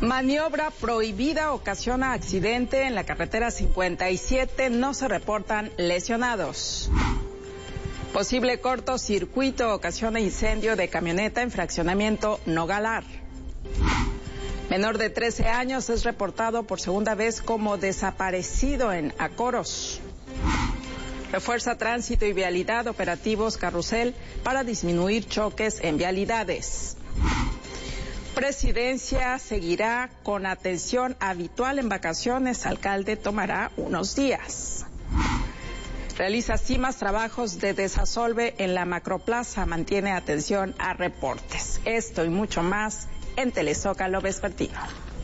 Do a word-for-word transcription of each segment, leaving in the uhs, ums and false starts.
Maniobra prohibida ocasiona accidente en la carretera cincuenta y siete, no se reportan lesionados. Posible cortocircuito ocasiona incendio de camioneta en fraccionamiento Nogalar. Menor de trece años es reportado por segunda vez como desaparecido en Acoros. Refuerza tránsito y vialidad operativos Carrusel para disminuir choques en vialidades. Presidencia seguirá con atención habitual en vacaciones. Alcalde tomará unos días. Realiza cimas trabajos de desasolve en la Macroplaza. Mantiene atención a reportes. Esto y mucho más en Telezócalo Vespertino.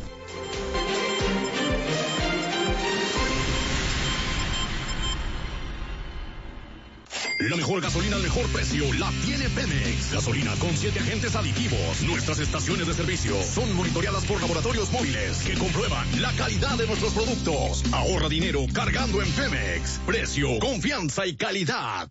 La mejor gasolina al mejor precio la tiene Pemex. Gasolina con siete agentes aditivos. Nuestras estaciones de servicio son monitoreadas por laboratorios móviles que comprueban la calidad de nuestros productos. Ahorra dinero cargando en Pemex. Precio, confianza y calidad.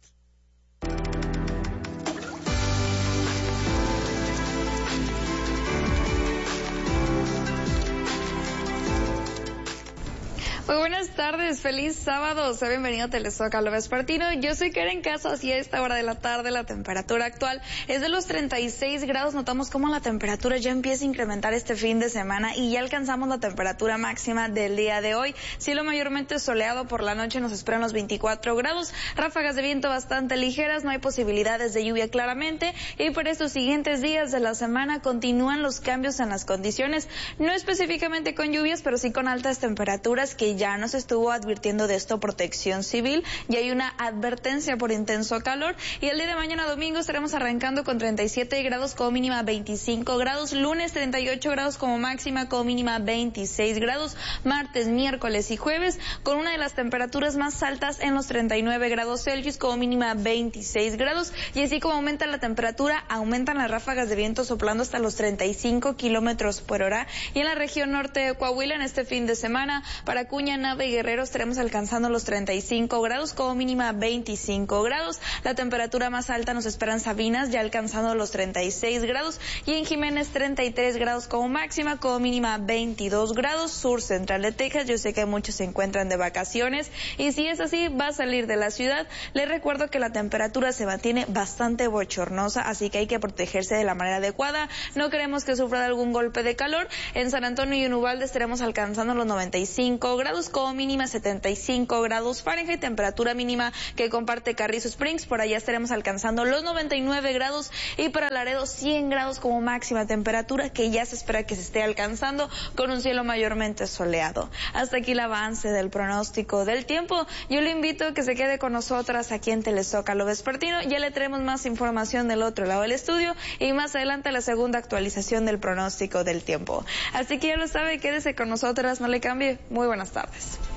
Muy buenas tardes, feliz sábado, sea bienvenido a Telezócalo Vespertino. Yo soy Karen Casas y a esta hora de la tarde la temperatura actual es de los treinta y seis grados. Notamos cómo la temperatura ya empieza a incrementar este fin de semana y ya alcanzamos la temperatura máxima del día de hoy. Cielo mayormente soleado, por la noche nos esperan los veinticuatro grados, ráfagas de viento bastante ligeras, no hay posibilidades de lluvia claramente, y por estos siguientes días de la semana continúan los cambios en las condiciones, no específicamente con lluvias, pero sí con altas temperaturas que ya nos estuvo advirtiendo de esto Protección Civil, y hay una advertencia por intenso calor, y el día de mañana domingo estaremos arrancando con treinta y siete grados como mínima veinticinco grados, lunes treinta y ocho grados como máxima, como mínima veintiséis grados, martes, miércoles y jueves con una de las temperaturas más altas en los treinta y nueve grados Celsius como mínima veintiséis grados, y así como aumenta la temperatura, aumentan las ráfagas de viento soplando hasta los treinta y cinco kilómetros por hora, y en la región norte de Coahuila en este fin de semana, para Acuña, Nava y Guerrero estaremos alcanzando los treinta y cinco grados, como mínima veinticinco grados. La temperatura más alta nos espera en Sabinas, ya alcanzando los treinta y seis grados, y en Jiménez treinta y tres grados como máxima, como mínima veintidós grados. Sur central de Texas, yo sé que muchos se encuentran de vacaciones, y si es así, va a salir de la ciudad. Les recuerdo que la temperatura se mantiene bastante bochornosa, así que hay que protegerse de la manera adecuada. No queremos que sufra de algún golpe de calor. En San Antonio y en Uvalde estaremos alcanzando los noventa y cinco grados, como mínima setenta y cinco grados Fahrenheit, temperatura mínima que comparte Carrizo Springs, por allá estaremos alcanzando los noventa y nueve grados, y para Laredo cien grados como máxima temperatura, que ya se espera que se esté alcanzando con un cielo mayormente soleado. Hasta aquí el avance del pronóstico del tiempo. Yo le invito a que se quede con nosotras aquí en Telezócalo Vespertino. Ya le traemos más información del otro lado del estudio y más adelante la segunda actualización del pronóstico del tiempo. Así que ya lo sabe, quédese con nosotras, no le cambie. Muy buenas tardes.